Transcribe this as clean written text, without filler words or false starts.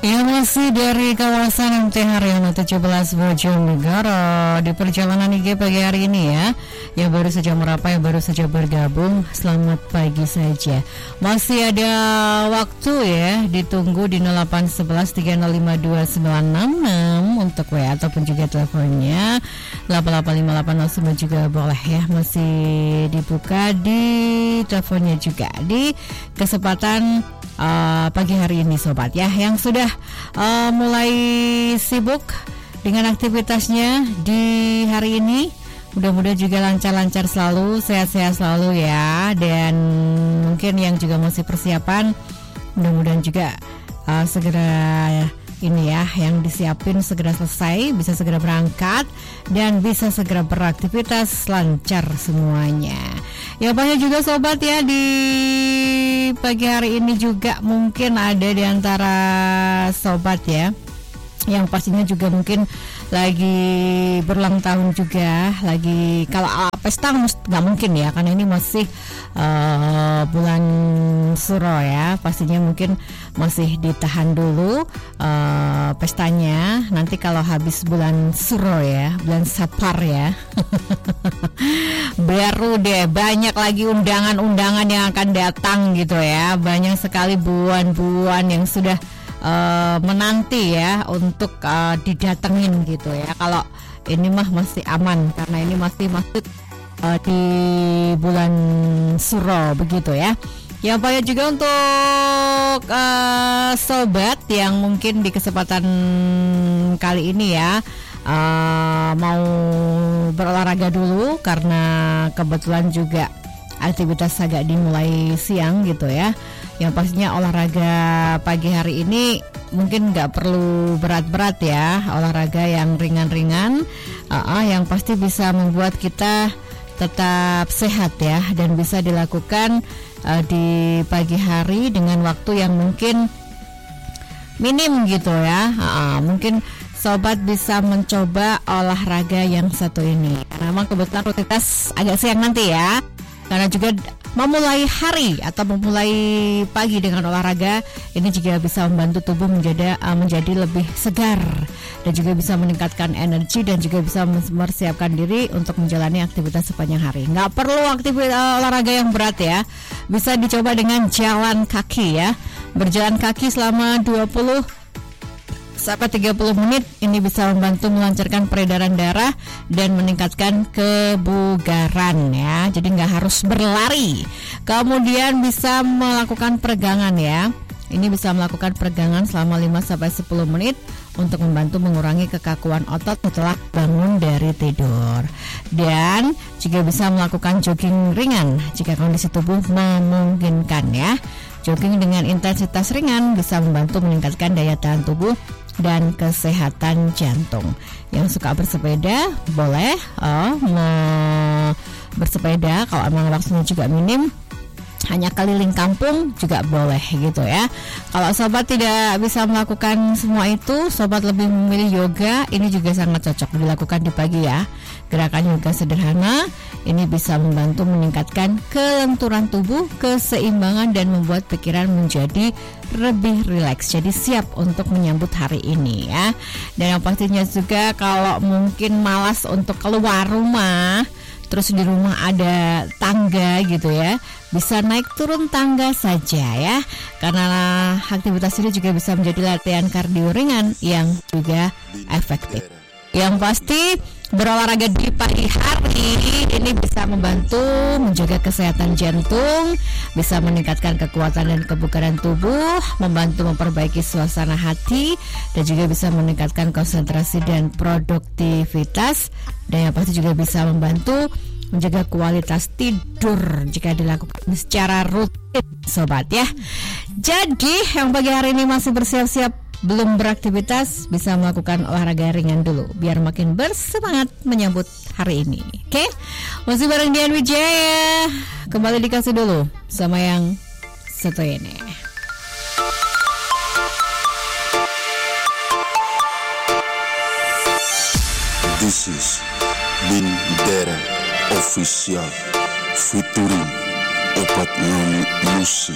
Ya, masih dari kawasan MT Haryono 17 Bojonegoro. Di perjalanan IG pagi hari ini ya, yang baru saja merapat, yang baru saja bergabung, selamat pagi saja. Masih ada waktu ya, ditunggu di 0811305296 untuk WA ataupun juga teleponnya 885809 juga boleh ya. Masih dibuka di teleponnya juga di kesempatan pagi hari ini sobat ya, yang sudah mulai sibuk dengan aktivitasnya di hari ini. Mudah-mudahan juga lancar-lancar selalu, sehat-sehat selalu ya. Dan mungkin yang juga masih persiapan, mudah-mudahan juga segera ini ya, yang disiapin segera selesai, bisa segera berangkat dan bisa segera beraktivitas lancar semuanya. Ya banyak juga sobat ya, di pagi hari ini juga mungkin ada di antara sobat ya yang pastinya juga mungkin lagi berulang tahun juga, lagi kalau pesta nggak mungkin ya, karena ini masih bulan Suro ya, pastinya mungkin masih ditahan dulu pestanya. Nanti kalau habis bulan Suro ya, bulan Sapar ya baru deh banyak lagi undangan-undangan yang akan datang gitu ya. Banyak sekali buan-buan yang sudah menanti ya untuk didatengin gitu ya. Kalau ini mah masih aman karena ini masih masuk di bulan Suro begitu ya. Yang banyak juga untuk sobat yang mungkin di kesempatan kali ini ya mau berolahraga dulu karena kebetulan juga aktivitas agak dimulai siang gitu ya. Yang pastinya olahraga pagi hari ini mungkin nggak perlu berat-berat ya, olahraga yang ringan-ringan, yang pasti bisa membuat kita tetap sehat ya, dan bisa dilakukan di pagi hari dengan waktu yang mungkin minim gitu ya. Mungkin sobat bisa mencoba olahraga yang satu ini, karena memang kebetulan rutinitas agak siang nanti ya. Karena juga memulai hari atau memulai pagi dengan olahraga ini juga bisa membantu tubuh menjadi lebih segar, dan juga bisa meningkatkan energi dan juga bisa mempersiapkan diri untuk menjalani aktivitas sepanjang hari. Nggak perlu aktivitas olahraga yang berat ya, bisa dicoba dengan jalan kaki ya. Berjalan kaki selama 20 sampai 30 menit ini bisa membantu melancarkan peredaran darah dan meningkatkan kebugaran ya. Jadi nggak harus berlari. Kemudian bisa melakukan peregangan ya. Ini bisa melakukan peregangan selama 5 sampai 10 menit untuk membantu mengurangi kekakuan otot setelah bangun dari tidur. Dan juga bisa melakukan jogging ringan jika kondisi tubuh memungkinkan ya. Jogging dengan intensitas ringan bisa membantu meningkatkan daya tahan tubuh dan kesehatan jantung. Yang suka bersepeda boleh bersepeda kalau emang waktunya juga minim, hanya keliling kampung juga boleh gitu ya. Kalau sobat tidak bisa melakukan semua itu, sobat lebih memilih yoga, ini juga sangat cocok dilakukan di pagi ya. Gerakan yoga sederhana ini bisa membantu meningkatkan kelenturan tubuh, keseimbangan, dan membuat pikiran menjadi lebih rileks. Jadi siap untuk menyambut hari ini ya. Dan yang pastinya juga kalau mungkin malas untuk keluar rumah, terus di rumah ada tangga gitu ya, bisa naik turun tangga saja ya, karena aktivitas ini juga bisa menjadi latihan kardio ringan yang juga efektif. Yang pasti berolahraga di pagi hari ini bisa membantu menjaga kesehatan jantung, bisa meningkatkan kekuatan dan kebugaran tubuh, membantu memperbaiki suasana hati, dan juga bisa meningkatkan konsentrasi dan produktivitas, dan yang pasti juga bisa membantu menjaga kualitas tidur jika dilakukan secara rutin sobat ya. Jadi yang pagi hari ini masih bersiap-siap belum beraktivitas, bisa melakukan olahraga ringan dulu biar makin bersemangat menyambut hari ini. Oke? Masih bareng Dian Wijaya. Kembali dikasih dulu sama yang satu ini. This is Bindera Official featuring Opat Musik.